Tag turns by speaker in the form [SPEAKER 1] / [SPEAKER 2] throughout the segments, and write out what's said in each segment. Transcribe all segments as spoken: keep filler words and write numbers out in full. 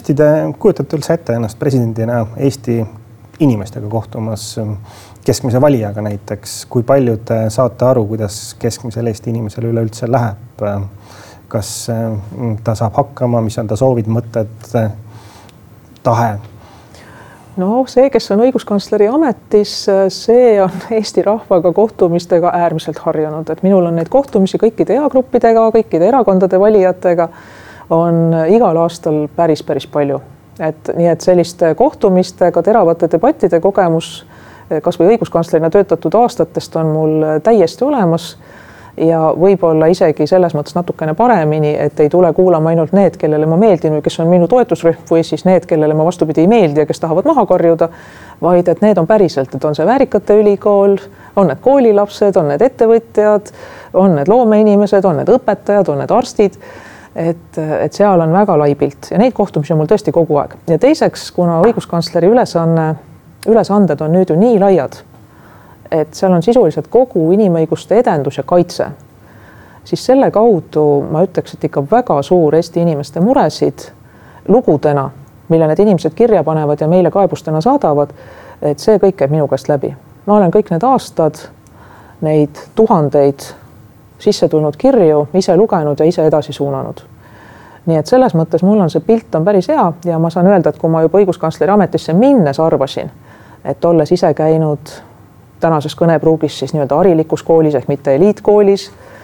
[SPEAKER 1] hästi te kujutate üldse ette ennast presidendina Eesti inimestega kohtumas, keskmise valijaga näiteks, kui palju te saate aru, kuidas keskmisel Eesti inimesel üleüldse läheb, kas ta saab hakkama, mis on ta soovid, mõtted, tahe?
[SPEAKER 2] No see, kes on õiguskantsleri ametis, see on Eesti rahvaga kohtumistega äärmiselt harjunud, et minul on neid kohtumisi kõikide eagruppidega, kõikide erakondade valijatega on igal aastal päris, päris palju. Et nii, et selliste kohtumistega, teravate debattide kogemus, kas või õiguskantslerina töötatud aastatest on mul täiesti olemas ja võib-olla isegi selles mõttes natukene paremini, et ei tule kuulama ainult need, kellele ma meeldin või kes on minu toetusrühm või siis need, kellele ma vastupidi ei meeldi ja kes tahavad maha karjuda, vaid et need on päriselt, et on see väärikate ülikool, on need koolilapsed, on need ettevõtjad, on need loomeinimesed, on need õpetajad, on need arstid, et, et seal on väga lai pilt ja neid kohtumisi on mul tõesti kogu aeg. Ja teiseks, kuna õiguskantsleri ülesanne, ülesanded on nüüd ju nii laiad, et seal on sisuliselt kogu inimõiguste edendus ja kaitse, siis selle kaudu ma ütleks, et ikka väga suur Eesti inimeste muresid lugudena, mille need inimesed kirja panevad ja meile kaebustena saadavad, et see kõik käib minu käest läbi. Ma olen kõik need aastad neid tuhandeid sisse tulnud kirju ise lugenud ja ise edasi suunanud. Nii et selles mõttes mul on see pilt on päris hea ja ma saan öelda, et kui ma juba õiguskantsleri ametisse minnes arvasin, et olles ise käinud tänases kõnepruugis siis nii-öelda harilikus koolis ehk mitte eliitkoolis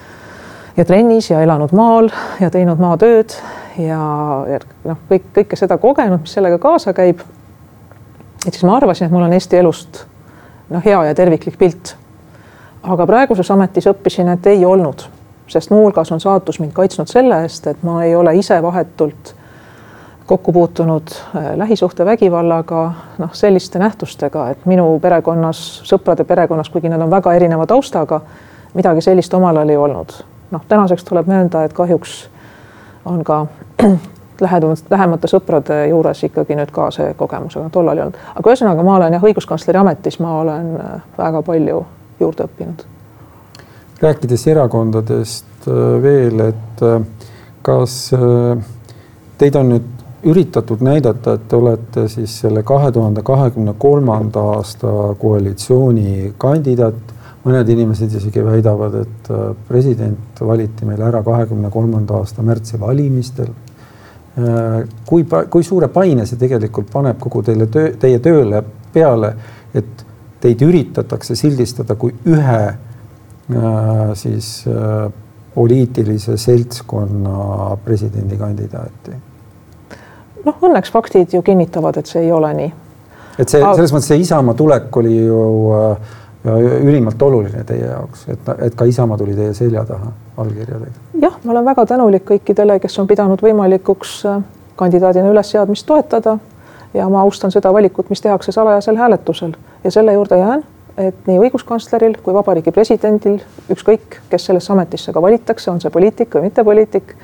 [SPEAKER 2] ja trennis ja elanud maal ja teinud maatööd ja, ja noh, kõik, kõike seda kogenud, mis sellega kaasa käib. Et siis ma arvasin, et mul on Eesti elust noh, hea ja terviklik pilt. Aga praeguses ametis õppisin, et ei olnud, sest muu hulgas on saatus mind kaitsnud selle eest, et ma ei ole ise vahetult kokku puutunud lähisuhte vägivallaga, noh, selliste nähtustega, et minu perekonnas, sõprade perekonnas, kuigi nad on väga erineva taustaga, midagi sellist omal ajal ei olnud. Noh, tänaseks tuleb möönda, et kahjuks on ka lähemate sõprade juures ikkagi nüüd ka see kogemus, aga tollal ei olnud. Aga ühesõnaga, ma olen jah, õiguskantsleri ametis, ma olen väga palju juurde õppinud.
[SPEAKER 3] Rääkides erakondadest veel, et kas teid on nüüd üritatud näidata, et te olete siis selle kahe tuhande kahekümne kolmanda aasta koalitsiooni kandidaat. Mõned inimesed isegi väidavad, et president valiti meil ära kahekümne kolmanda aasta märtsi valimistel. Kui, kui suure paine see tegelikult paneb kogu teile töö, teie tööle peale, et teid üritatakse sildistada kui ühe siis poliitilise seltskonna presidendikandidaati?
[SPEAKER 2] noh, õnneks faktid ju kinnitavad, et see ei ole nii.
[SPEAKER 3] Et see, selles mõttes see Isamaa tulek oli ju ülimalt oluline teie jaoks, et, et ka Isamaa tuli teie selja taha allkirjadega. Jah, ma olen väga tänulik kõikidele, kes on pidanud võimalikuks kandidaadina ülesseadmist toetada ja ma austan seda valikut, mis tehakse salajasel hääletusel. Ja selle juurde jään, et nii õiguskantsleril kui vabariigi presidendil, ükskõik, kes sellesse ametisse ka valitakse, on see poliitik või mitte poliitik,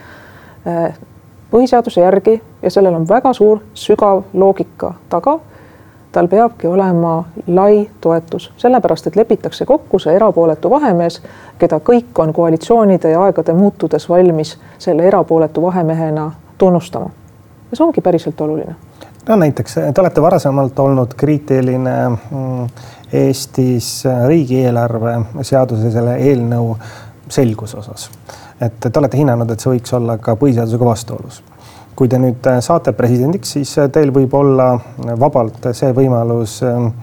[SPEAKER 3] põhiseaduse järgi ja sellel on väga suur sügav loogika taga, tal peabki olema lai toetus, sellepärast, et lepitakse kokku see erapooletu vahemees, keda kõik on koalitsioonide ja aegade muutudes valmis selle erapooletu vahemehena tunnustama. Ja see ongi päriselt oluline.
[SPEAKER 1] No näiteks, te olete varasemalt olnud kriitiline Eestis riigieelarve seaduse selle eelnõu selgus osas. Et te olete hinnanud, et see võiks olla ka põhiseadusega vastuolus. Kui te nüüd saate presidendiks, siis teil võib olla vabalt see võimalus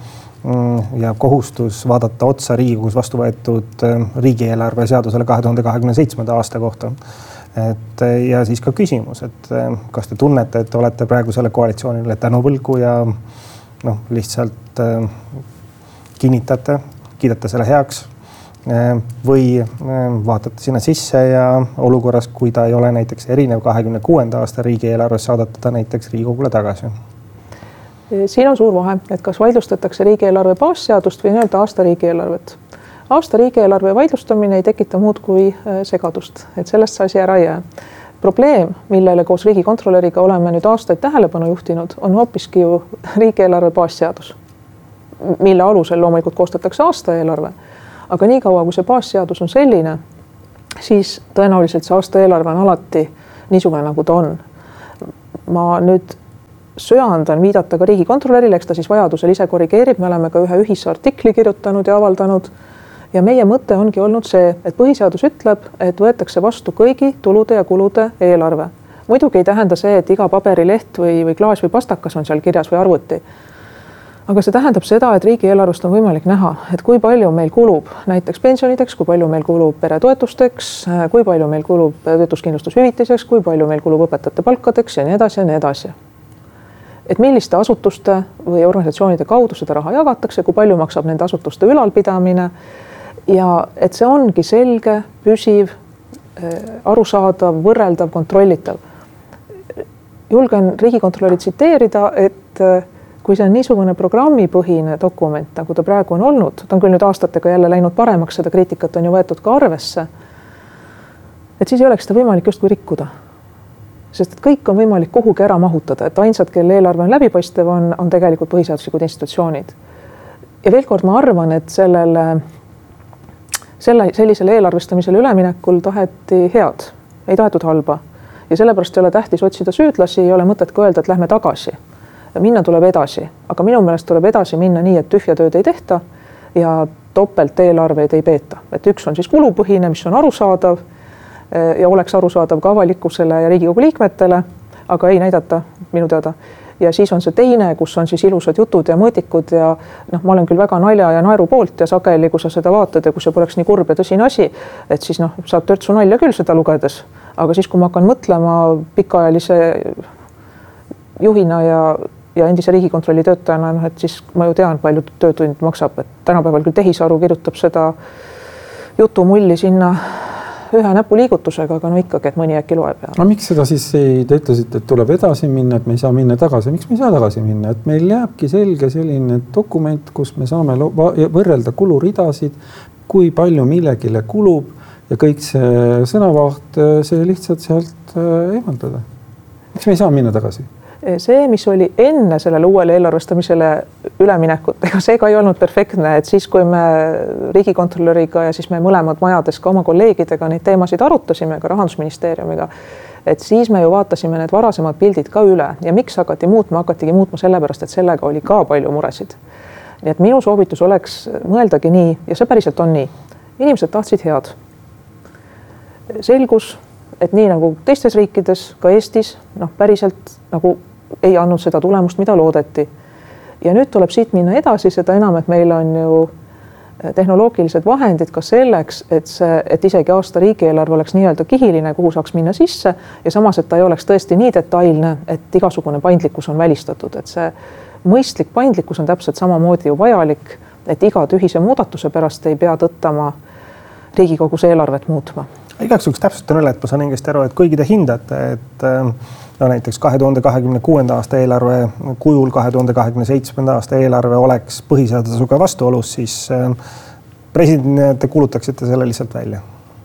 [SPEAKER 1] ja kohustus vaadata otsa Riigikogus vastu võetud riigieelarve seadusele kahe tuhande kahekümne seitsmenda aasta kohta. Et, ja siis ka küsimus, et kas te tunnete, et olete praegu selle koalitsioonile tänuvõlgu ja no, lihtsalt kinnitate, kiidate selle heaks või vaatate sinna sisse ja olukorras, kui ta ei ole näiteks erinev kahekümne kuuenda aasta riigieelarves, saadate ta näiteks Riigikogule tagasi?
[SPEAKER 2] Siin on suur vahe, et kas vaidlustatakse riigieelarve baasseadust või nii-öelda aasta riigieelarvet. Aasta riigieelarve vaidlustamine ei tekita muud kui segadust, et sellest see asi ära ei jää. Probleem, millele koos riigikontrolöriga oleme nüüd aastaid tähelepanu juhtinud, on hoopiski ju riigieelarve baasseadus, mille alusel loomulikult koostatakse aastaeelarve. Aga nii kaua, kui see baasseadus on selline, siis tõenäoliselt see aastaeelarve on alati niisugune, nagu ta on. Ma nüüd söandan viidata ka riigikontrolörile, eks ta siis vajadusel ise korrigeerib, me oleme ka ühe ühise artikli kirjutanud ja avaldanud. Ja meie mõte ongi olnud see, et põhiseadus ütleb, et võetakse vastu kõigi tulude ja kulude eelarve. Muidugi ei tähenda see, et iga paberileht või, või klaas või pastakas on seal kirjas või arvuti. Aga see tähendab seda, et riigieelarvest on võimalik näha, et kui palju meil kulub näiteks pensionideks, kui palju meil kulub peretoetusteks, kui palju meil kulub töötuskindlustushüvitiseks, kui palju meil kulub õpetajate palkadeks ja nii edasi ja nii edasi. Et milliste asutuste või organisatsioonide kaudu seda raha jagatakse, kui palju maksab nende asutuste ülalpidamine ja et see ongi selge, püsiv, arusaadav, võrreldav, kontrollitav. Julgen riigikontrolöri tsiteerida, et kui see on niisugune programmipõhine dokument, nagu ta praegu on olnud, ta on küll nüüd aastatega jälle läinud paremaks, seda kriitikat on ju võetud ka arvesse, et siis ei oleks seda võimalik justkui rikkuda. Sest et kõik on võimalik kuhugi ära mahutada, et ainsad, kelle eelarve on läbipaistev, on, on tegelikult põhiseaduslikud institutsioonid. Ja veel kord ma arvan, et sellele, selle, sellisele eelarvestamisele üleminekul taheti head, ei tahetud halba. Ja sellepärast ei ole tähtis otsida süüdlasi, ei ole mõtet ka öelda, et lähme tagasi. Minna tuleb edasi, aga minu meelest tuleb edasi minna nii, et tühja tööd ei tehta ja topelt eelarveid ei peeta. Et üks on siis kulupõhine, mis on arusaadav ja oleks arusaadav ka avalikkusele ja Riigikogu liikmetele, aga ei näidata minu teada. Ja siis on see teine, kus on siis ilusad jutud ja mõõdikud ja noh, ma olen küll väga nalja ja naeru poolt ja sageli, kui sa seda vaatad ja kui see poleks nii kurb ja tõsine asi, et siis noh, saab törtsu nalja küll seda lugedes. Aga siis, kui ma hakkan mõtlema pikaajalise juhina ja ja endise riigikontrolli töötajana, noh, et siis ma ju tean, palju töötund maksab, et tänapäeval küll tehisaru kirjutab seda jutumulli sinna ühe näpuliigutusega, aga no ikkagi, et mõni äkki loeb.
[SPEAKER 3] No miks seda siis ei, te ütlesite, et tuleb edasi minna, et me ei saa minna tagasi. Miks me ei saa tagasi minna? Et meil jääbki selge selline dokument, kus me saame võrrelda kuluridasid, kui palju millegile kulub ja kõik see sõnavaht, see lihtsalt sealt eemaldada. Miks me ei saa minna tagasi?
[SPEAKER 2] See, mis oli enne sellele uuele eelarvestamisele üleminekut, ega see ka ei olnud perfektne, et siis, kui me riigikontrolöriga ja siis me mõlemad majades ka oma kolleegidega neid teemasid arutasime, ka Rahandusministeeriumiga, et siis me ju vaatasime need varasemad pildid ka üle ja miks hakati muutma, hakatigi muutma sellepärast, et sellega oli ka palju muresid. Nii et minu soovitus oleks mõeldagi nii, ja see päriselt on nii. Inimesed tahtsid head. Selgus, et nii nagu teistes riikides, ka Eestis, noh päriselt nagu ei andnud seda tulemust, mida loodeti. Ja nüüd tuleb siit minna edasi, seda enam, et meil on ju tehnoloogilised vahendid ka selleks, et, see, et isegi aasta riigieelarve oleks nii-öelda kihiline, kuhu saaks minna sisse ja samas, et ta ei oleks tõesti nii detailne, et igasugune paindlikkus on välistatud. Et see mõistlik paindlikkus on täpselt samamoodi ju vajalik, et iga tühise muudatuse pärast ei pea tõttama Riigikogus eelarvet muutma.
[SPEAKER 1] Igaks juhuks täpsustan üle, et ma saan õigesti aru, et kuigi te hindate, et no näiteks kahe tuhande kahekümne kuuenda aasta eelarve kujul kahe tuhande kahekümne seitsmenda aasta eelarve oleks põhiseadusega vastuolus, siis president te kuulutaksite selle lihtsalt välja?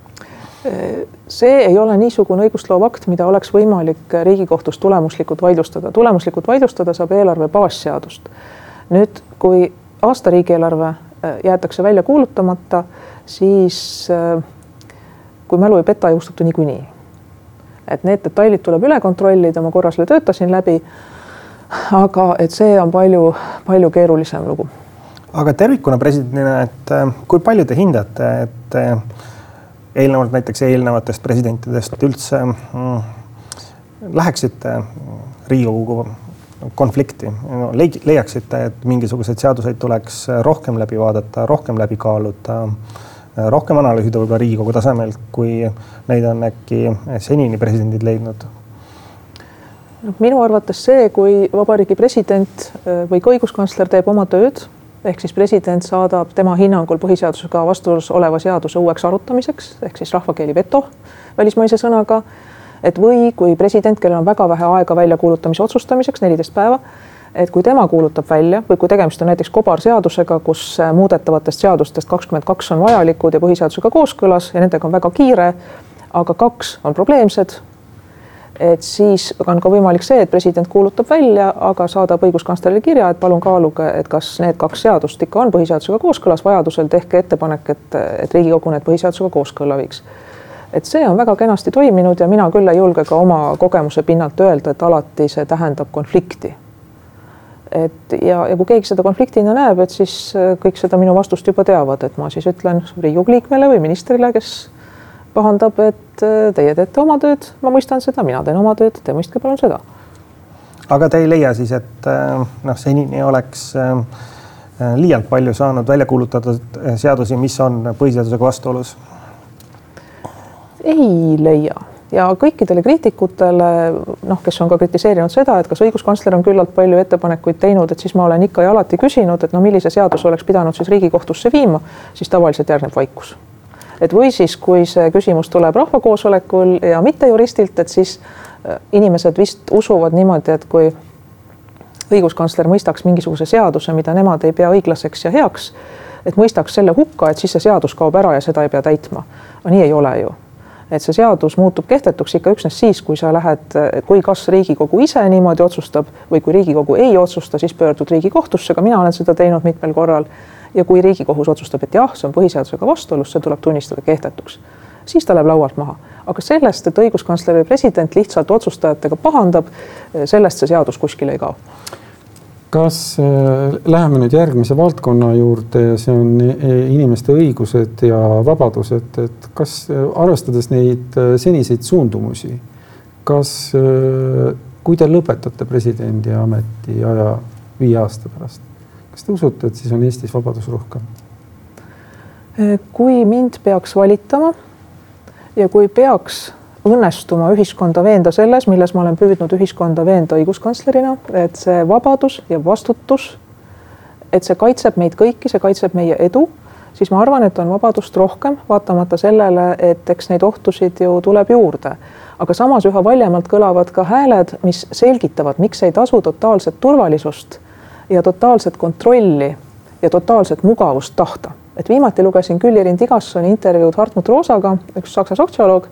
[SPEAKER 2] See ei ole niisugune õigustloov akt, mida oleks võimalik Riigikohtus tulemuslikult vaidlustada. Tulemuslikult vaidlustada saab eelarve baasseadust. Nüüd, kui aasta riigieelarve jäetakse välja kuulutamata, siis kui mälu ei peta, jõustub ta niikuinii. Et need detailid tuleb üle kontrollida, ma korra selle töötasin läbi, aga et see on palju, palju keerulisem lugu.
[SPEAKER 1] Aga tervikuna presidendina, et kui palju te hindate, et eelnevalt näiteks eelnevatest presidentidest üldse läheksite Riigikogu konflikti, leiaksite, et mingisuguseid seaduseid tuleks rohkem läbi vaadata, rohkem läbi kaaluda, rohkem analüüsida võib-olla Riigikogu tasemel, kui neid on äkki senini presidendid leidnud?
[SPEAKER 2] No, minu arvates see, kui vabariigi president või ka õiguskantsler teeb oma tööd, ehk siis president saadab tema hinnangul põhiseadusega vastuolus oleva seaduse uueks arutamiseks, ehk siis rahvakeeli veto välismaise sõnaga, et või kui president, kellel on väga vähe aega väljakuulutamise otsustamiseks, neliteist päeva, et kui tema kuulutab välja või kui tegemist on näiteks kobarseadusega, kus muudetavatest seadustest kakskümmend kaks on vajalikud ja põhiseadusega kooskõlas ja nendega on väga kiire, aga kaks on probleemsed, et siis on ka võimalik see, et president kuulutab välja, aga saadab õiguskantslerile kirja, et palun kaaluge, et kas need kaks seadust ikka on põhiseadusega kooskõlas, vajadusel tehke ettepanek, et, et Riigikogu need põhiseadusega kooskõlla viiks. Et see on väga kenasti toiminud ja mina küll ei julge ka oma kogemuse pinnalt öelda, et alati see tähendab konflikti. et ja, ja kui keegi seda konfliktina näeb, et siis kõik seda minu vastust juba teavad, et ma siis ütlen Riigikogu liikmele või ministrile, kes pahandab, et teie teete oma tööd, ma mõistan seda, mina teen oma tööd, te mõistke palun seda.
[SPEAKER 1] Aga te ei leia siis, et noh, senini oleks liialt palju saanud välja kuulutatud seadusi, mis on põhiseadusega vastuolus?
[SPEAKER 2] Ei leia. Ja kõikidele kriitikutele, noh, kes on ka kritiseerinud seda, et kas õiguskantsler on küllalt palju ettepanekuid teinud, et siis ma olen ikka ja alati küsinud, et no millise seaduse oleks pidanud siis Riigikohtusse viima, siis tavaliselt järgneb vaikus. Et või siis, kui see küsimus tuleb rahvakoosolekul ja mitte juristilt, et siis inimesed vist usuvad niimoodi, et kui õiguskantsler mõistaks mingisuguse seaduse, mida nemad ei pea õiglaseks ja heaks, et mõistaks selle hukka, et siis see seadus kaob ära ja seda ei pea täitma. Aga nii ei ole ju. Et see seadus muutub kehtetuks ikka üksnes siis, kui sa lähed, kui kas Riigikogu ise niimoodi otsustab või kui Riigikogu ei otsusta, siis pöördud Riigikohtusse, ka mina olen seda teinud mitmel korral. Ja kui Riigikohus otsustab, et jah, see on põhiseadusega vastuolus, see tuleb tunnistada kehtetuks, siis ta läheb laualt maha. Aga sellest, et õiguskantsler või president lihtsalt otsustajatega pahandab, sellest see seadus kuskil ei kao.
[SPEAKER 3] Kas äh, läheme nüüd järgmise valdkonna juurde ja see on inimeste õigused ja vabadused, et kas arvestades neid seniseid suundumusi, kas äh, kui te lõpetate presidendi ameti aja viie aasta pärast, kas te usute, et siis on Eestis vabadus rohkem?
[SPEAKER 2] Kui mind peaks valitama ja kui peaks õnnestuma ühiskonda veenda selles, milles ma olen püüdnud ühiskonda veenda õiguskantslerina, et see vabadus ja vastutus, et see kaitseb meid kõiki, see kaitseb meie edu, siis ma arvan, et on vabadust rohkem, vaatamata sellele, et eks neid ohtusid ju tuleb juurde. Aga samas üha valjemalt kõlavad ka hääled, mis selgitavad, miks ei tasu totaalset turvalisust ja totaalset kontrolli ja totaalset mugavust tahta. Et viimati lugesin Külli-Riin Tigassoni intervjuud Hartmut Roosaga, üks saksa sotsioloog,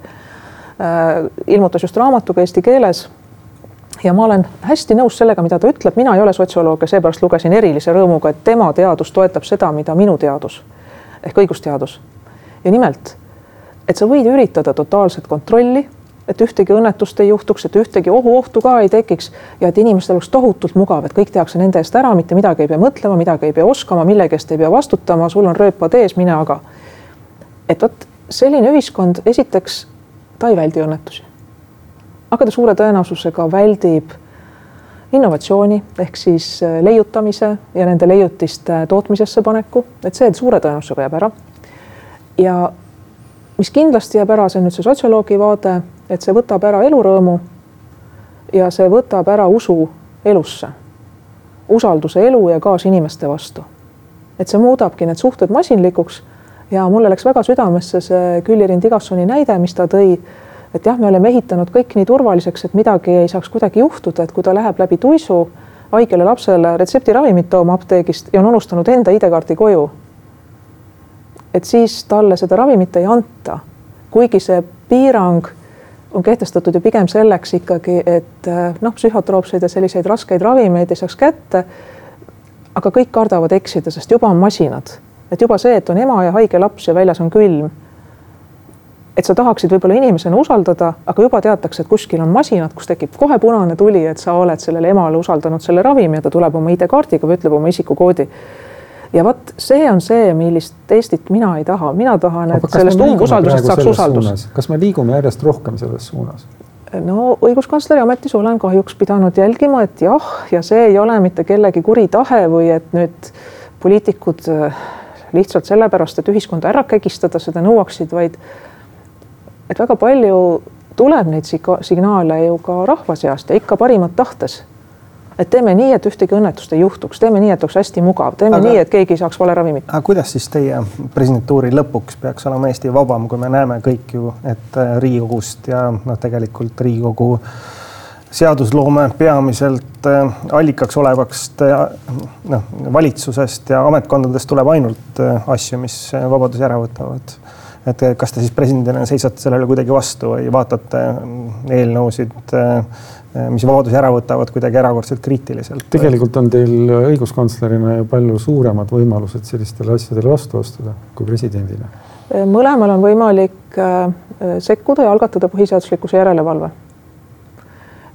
[SPEAKER 2] ilmutas just raamatuga eesti keeles ja ma olen hästi nõus sellega, mida ta ütleb, mina ei ole sotsioloog ja seepärast lugesin erilise rõõmuga, et tema teadus toetab seda, mida minu teadus ehk õigusteadus. Ja nimelt, et sa võid üritada totaalset kontrolli, et ühtegi õnnetust ei juhtuks, et ühtegi ohuohtu ka ei tekiks ja et inimestel oleks tohutult mugav, et kõik tehakse nende eest ära, mitte midagi ei pea mõtlema, midagi ei pea oskama, millegi eest ei pea vastutama, sul on rööpad ees, mine aga. Et võt, selline ühiskond esiteks ta ei väldi õnnetusi. Aga ta suure tõenäosusega väldib innovatsiooni ehk siis leiutamise ja nende leiutiste tootmisesse paneku, et see suure tõenäosusega jääb ära. Ja mis kindlasti jääb ära, see on nüüd see sotsioloogi vaade, et see võtab ära elurõõmu ja see võtab ära usu elusse, usalduse elu ja kaas inimeste vastu. Et see muudabki need suhted masinlikuks. Ja mulle läks väga südamesse see Külli-Riin Tigassoni näide, mis ta tõi, et jah, me oleme ehitanud kõik nii turvaliseks, et midagi ei saaks kuidagi juhtuda, et kui ta läheb läbi tuisu haigele lapsele retseptiravimit tooma apteegist ja on unustanud enda I D-kaardi koju, et siis talle seda ravimit ei anta. Kuigi see piirang on kehtestatud ju pigem selleks ikkagi, et noh, psühhotroopseid ja selliseid raskeid ravimeid ei saaks kätte, aga kõik kardavad eksida, sest juba on masinad. Et juba see, et on ema ja haige laps ja väljas on külm, et sa tahaksid võib-olla inimesena usaldada, aga juba teatakse, et kuskil on masinad, kus tekib kohe punane tuli, et sa oled sellele emale usaldanud selle ravimi ja ta tuleb oma I D-kaardiga või ütleb oma isikukoodi. Ja vat see on see, millist Eestit mina ei taha. Mina tahan, et sellest umbusaldusest saaks usaldus.
[SPEAKER 3] Kas me liigume järjest rohkem selles suunas?
[SPEAKER 2] No õiguskantsleri ametis olen kahjuks pidanud jälgima, et jah, ja see ei ole mitte kellegi kuri tahe või et nüüd poliitikud lihtsalt sellepärast, et ühiskonda ära kägistada, seda nõuaksid, vaid et väga palju tuleb neid signaale ju ka rahva seast ja ikka parimat tahtes. Et teeme nii, et ühtegi õnnetust ei juhtuks, teeme nii, et oleks hästi mugav, teeme aga, nii, et keegi saaks vale ravimit.
[SPEAKER 1] Aga kuidas siis teie presidentuuri lõpuks peaks olema Eesti vabam, kui me näeme kõik ju, et Riigikogust ja no, tegelikult Riigikogu seadusloome peamiselt allikaks olevast no, valitsusest ja ametkondadest tuleb ainult asju, mis vabadusi ära võtavad. Et kas te siis presidendina seisate sellele kuidagi vastu või vaatate eelnõusid, mis vabadusi ära võtavad kuidagi erakordselt kriitiliselt? Tegelikult
[SPEAKER 3] on teil õiguskantslerina ju palju suuremad võimalused sellistele asjadele vastu astuda kui presidendina.
[SPEAKER 2] Mõlemal on võimalik sekkuda ja algatada põhiseaduslikkuse järelevalve.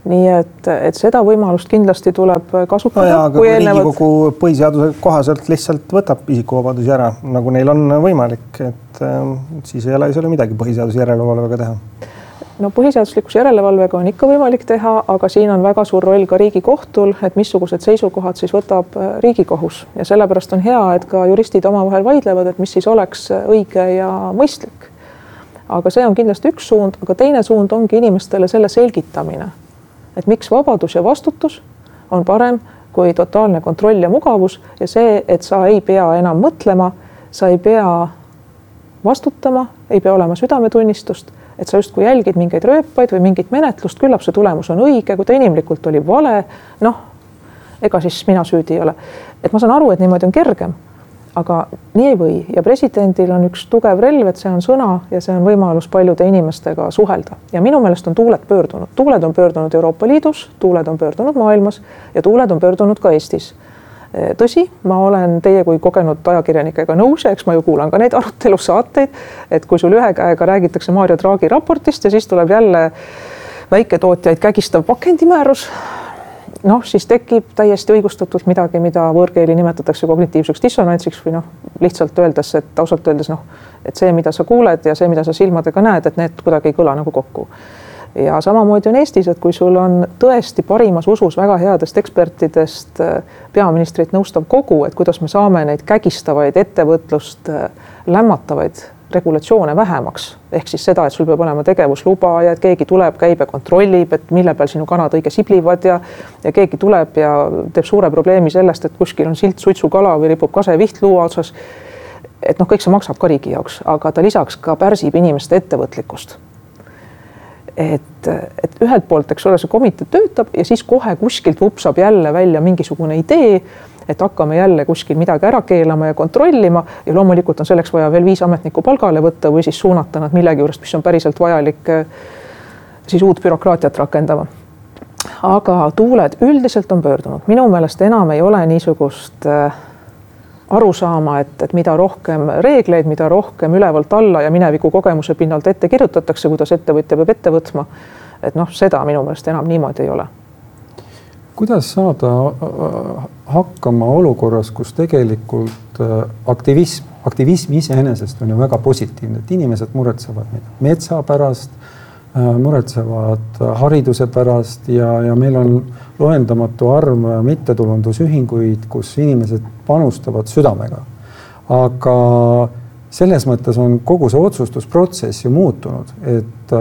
[SPEAKER 2] nii et, et seda võimalust kindlasti tuleb kasutada.
[SPEAKER 1] No jaa, aga kui Riigikogu eelnevad... põhiseaduse kohaselt lihtsalt võtab isikuvabadusi ära, nagu neil on võimalik, et siis ei ole, ei ole midagi põhiseaduse järelevalvega teha.
[SPEAKER 2] No põhiseaduslikkuse järelevalvega on ikka võimalik teha, aga siin on väga suur roll ka Riigikohtul, et missugused seisukohad siis võtab Riigikohus. Ja sellepärast on hea, et ka juristid omavahel vaidlevad, et mis siis oleks õige ja mõistlik. Aga see on kindlasti üks suund, aga teine suund ongi inimestele selle selgitamine. Et miks vabadus ja vastutus on parem kui totaalne kontroll ja mugavus ja see, et sa ei pea enam mõtlema, sa ei pea vastutama, ei pea olema südametunnistust, et sa justkui jälgid mingeid rööpaid või mingit menetlust, küllap see tulemus on õige, kui ta inimlikult oli vale, noh, ega siis mina süüdi ei ole. Et ma saan aru, et niimoodi on kergem, aga nii ei või ja presidendil on üks tugev relv, et see on sõna ja see on võimalus paljude inimestega suhelda. Ja minu meelest on tuuled pöördunud. Tuuled on pöördunud Euroopa Liidus, tuuled on pöördunud maailmas ja tuuled on pöördunud ka Eestis. Tõsi, ma olen teie kui kogenud ajakirjanikega nõus ja eks ma ju kuulan ka neid arutelusaateid, et kui sul ühe käega räägitakse Mario Draghi raportist ja siis tuleb jälle väiketootjaid kägistav pakendimäärus, noh, siis tekib täiesti õigustatult midagi, mida võõrkeeli nimetatakse kognitiivseks dissonantsiks või noh, lihtsalt öeldes, et ausalt öeldes noh, et see, mida sa kuuled ja see, mida sa silmadega näed, et need kuidagi ei kõla nagu kokku. Ja samamoodi on Eestis, et kui sul on tõesti parimas usus väga headest ekspertidest peaministrit nõustav kogu, et kuidas me saame neid kägistavaid ettevõtlust lämmatavaid regulatsioone vähemaks, ehk siis seda, et sul peab olema tegevusluba ja et keegi tuleb, käib ja kontrollib, et mille peal sinu kanad õige siblivad ja, ja keegi tuleb ja teeb suure probleemi sellest, et kuskil on silt suitsukala või ripub kaseviht luua otsas. Et noh, kõik see maksab ka riigi jaoks, aga ta lisaks ka pärsib inimeste ettevõtlikkust. Et, et ühelt poolt, eks ole, see komitee töötab ja siis kohe kuskilt vupsab jälle välja mingisugune idee, et hakkame jälle kuskil midagi ära keelama ja kontrollima ja loomulikult on selleks vaja veel viis ametnikku palgale võtta või siis suunata nad millegi juurest, mis on päriselt vajalik siis uut bürokraatiat rakendama. Aga tuuled üldiselt on pöördunud. Minu meelest enam ei ole niisugust aru saama, et, et mida rohkem reegleid, mida rohkem ülevalt alla ja mineviku kogemuse pinnalt ette kirjutatakse, kuidas ettevõtja peab ette võtma. Et noh, seda minu meelest enam niimoodi ei ole.
[SPEAKER 3] Kuidas saada hakkama olukorras, kus tegelikult aktivism, aktivism iseenesest on ju väga positiivne, et inimesed muretsevad metsa pärast, muretsevad hariduse pärast ja, ja meil on loendamatu arv mittetulundusühinguid, kus inimesed panustavad südamega. Aga selles mõttes on kogu see otsustusprotsess ju muutunud, et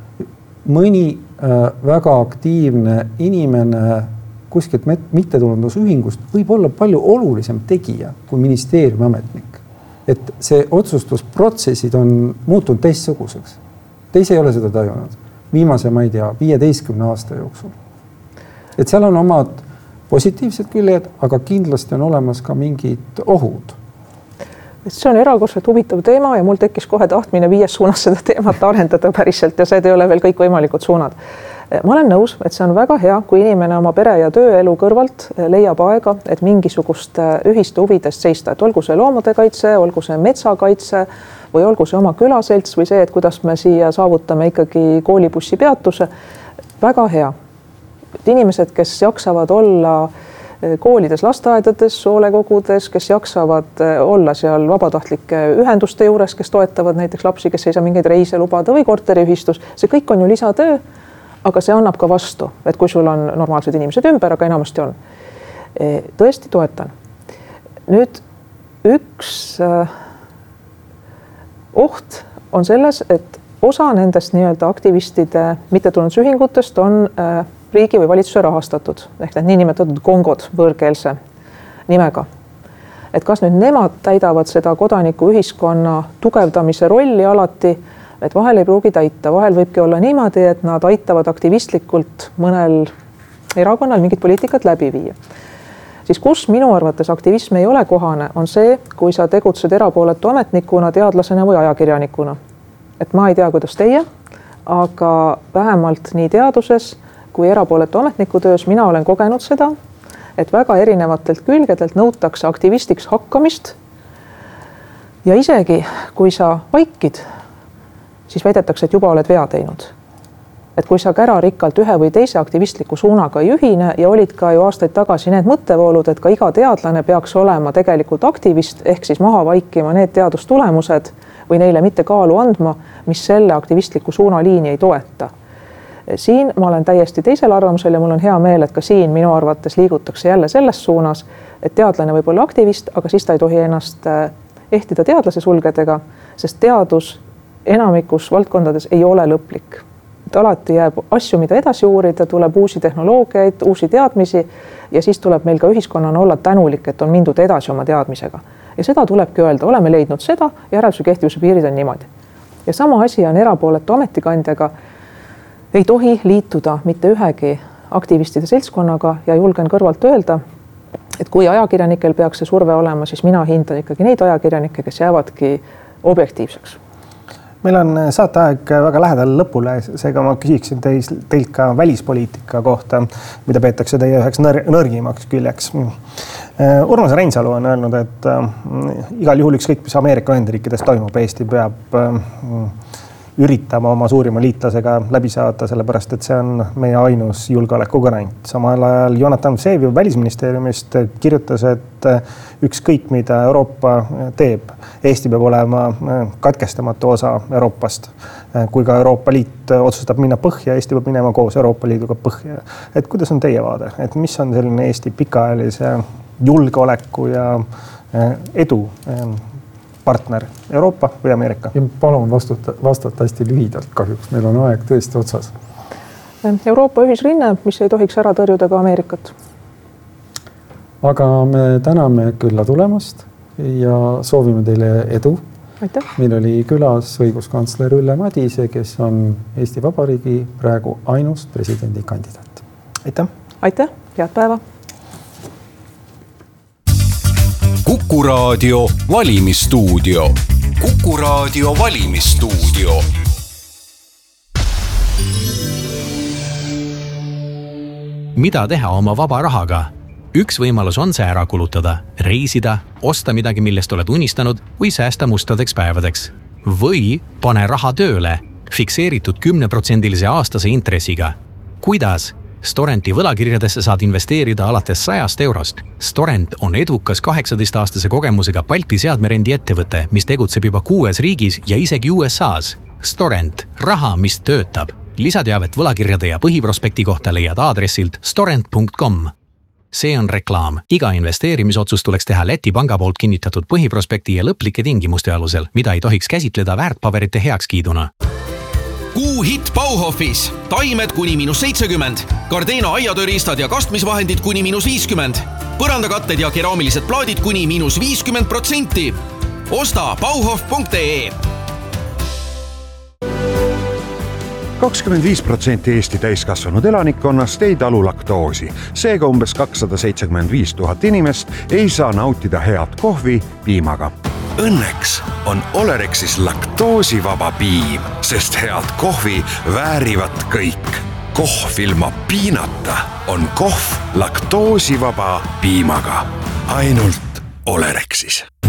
[SPEAKER 3] mõni väga aktiivne inimene kuskilt mittetulundusühingust võib olla palju olulisem tegija kui ministeeriumi ametnik. Et see otsustusprotsessid on muutunud teistsuguseks. Teis ei ole seda tajunud viimase, ma ei tea, viieteistkümne aasta jooksul. Et seal on omad positiivsed küljed, aga kindlasti on olemas ka mingid ohud.
[SPEAKER 2] See on erakordselt huvitav teema ja mul tekkis kohe tahtmine viies suunas seda teemat arendada päriselt ja see ei ole veel kõik võimalikud suunad. Ma olen nõus, et see on väga hea, kui inimene oma pere ja tööelu kõrvalt leiab aega, et mingisugust ühiste huvidest seista, et olgu see loomade kaitse, olgu see metsakaitse või olgu see oma külaselts või see, et kuidas me siia saavutame ikkagi koolibussi peatuse. Väga hea. Et inimesed, kes jaksavad olla koolides, lasteaedades, hoolekogudes, kes jaksavad olla seal vabatahtlike ühenduste juures, kes toetavad näiteks lapsi, kes ei saa mingeid reise lubada või korteriühistus, see kõik on ju lisatöö. Aga see annab ka vastu, et kui sul on normaalsed inimesed ümber, aga enamasti on. Tõesti toetan. Nüüd üks oht on selles, et osa nendest nii-öelda aktivistide mittetulundusühingutest on riigi või valitsuse rahastatud, ehk need niinimetatud kongod võõrkeelse nimega. Et kas nüüd nemad täidavad seda kodanikuühiskonna tugevdamise rolli alati, et vahel ei pruugi täita, vahel võibki olla niimoodi, et nad aitavad aktivistlikult mõnel erakonnal mingit poliitikat läbi viia. Siis kus minu arvates aktivism ei ole kohane, on see, kui sa tegutsed erapooletu ametnikuna, teadlasena või ajakirjanikuna. Et ma ei tea, kuidas teie, aga vähemalt nii teaduses kui erapooletu ametniku töös mina olen kogenud seda, et väga erinevatelt külgedelt nõutakse aktivistiks hakkamist ja isegi kui sa vaikid, siis väidetakse, et juba oled vea teinud. et kui sa kärarikkalt ühe või teise aktivistliku suunaga ei ühine ja olid ka ju aastaid tagasi need mõttevoolud, et ka iga teadlane peaks olema tegelikult aktivist, ehk siis maha vaikima need teadustulemused või neile mitte kaalu andma, mis selle aktivistliku suunaliini ei toeta. Siin ma olen täiesti teisel arvamusel ja mul on hea meel, et ka siin minu arvates liigutakse jälle selles suunas, et teadlane võib olla aktivist, aga siis ta ei tohi ennast ehtida teadlase sulgedega, sest teadus enamikus valdkondades ei ole lõplik. Et alati jääb asju, mida edasi uurida, tuleb uusi tehnoloogiaid, uusi teadmisi ja siis tuleb meil ka ühiskonnana olla tänulik, et on mindud edasi oma teadmisega. Ja seda tulebki öelda, oleme leidnud seda, järelduse kehtivuse piirid on niimoodi. Ja sama asi on erapooletu ametikandjaga, ei tohi liituda mitte ühegi aktivistide seltskonnaga ja julgen kõrvalt öelda, et kui ajakirjanikel peaks see surve olema, siis mina hindan ikkagi neid ajakirjanikke, kes jäävadki objektiivseks.
[SPEAKER 1] Meil on saateaeg väga lähedal lõpule, seega ma küsiksin teis, teilt ka välispoliitika kohta, mida peetakse teie üheks nõr nõrgimaks küljeks. Urmas Reinsalu on öelnud, et igal juhul ükskõik, mis Ameerika Ühendriikides toimub, Eesti peab üritama oma suurima liitlasega läbi saada, sellepärast et see on meie ainus julgeoleku garant. Samal ajal Jonathan Vseviov välisministeeriumist kirjutas, et ükskõik mida Euroopa teeb, Eesti peab olema katkestamatu osa Euroopast. Kui ka Euroopa Liit otsustab minna põhja, Eesti peab minema koos Euroopa Liiduga põhja. Et kuidas on teie vaade? Et mis on selline Eesti pikaajalise julgeoleku ja edu partner, Euroopa või Ameerika?
[SPEAKER 3] Palun vastata, vastata hästi lühidalt, kahjuks meil on aeg tõesti otsas.
[SPEAKER 2] Euroopa ühisrinne, mis ei tohiks ära tõrjuda ka Ameerikat.
[SPEAKER 3] Aga me täname külla tulemast ja soovime teile edu.
[SPEAKER 2] Aitäh.
[SPEAKER 3] Meil oli külas õiguskantsler Ülle Madise, kes on Eesti Vabariigi praegu ainus presidendi kandidaat.
[SPEAKER 1] Aitäh.
[SPEAKER 2] Aitäh, head päeva.
[SPEAKER 4] Kuku Raadio valimistuudio. Kuku Raadio valimistuudio. Mida teha oma vaba rahaga? Üks võimalus on see ära kulutada, reisida, osta midagi, millest oled unistanud või säästa mustadeks päevadeks. Või pane raha tööle, fikseeritud kümneprotsendilise aastase intressiga. Kuidas? Storenti võlakirjadesse saad investeerida alates sajast eurost. Storent on edukas kaheksateist-aastase kogemusega Balti seadmerendi ettevõte, mis tegutseb juba kuues riigis ja isegi U S A's. Storent, raha, mis töötab. Lisateavet võlakirjade ja põhiprospekti kohta leiad aadressilt storent punkt com. See on reklaam. Iga investeerimisotsus tuleks teha Läti panga poolt kinnitatud põhiprospekti ja lõplike tingimuste alusel, mida ei tohiks käsitleda väärtpaberite heakskiiduna.
[SPEAKER 5] Kuu hitt Bauhofis. Taimed kuni miinus seitsekümmend. Gardena aiatööriistad ja kastmisvahendid kuni miinus viiskümmend. Põrandakatted ja keraamilised plaadid kuni miinus viiskümmend protsenti. Osta bauhof punkt ee.
[SPEAKER 6] kakskümmend viis protsenti Eesti täiskasvanud elanikkonnast ei talu laktoosi. Seega umbes kakssada seitsekümmend viis tuhat inimest ei saa nautida head kohvi piimaga.
[SPEAKER 4] Õnneks on Olerexis laktoosivaba piim, sest head kohvi väärivad kõik. Kohv ilma piinata on kohv laktoosivaba piimaga. Ainult Olerexis.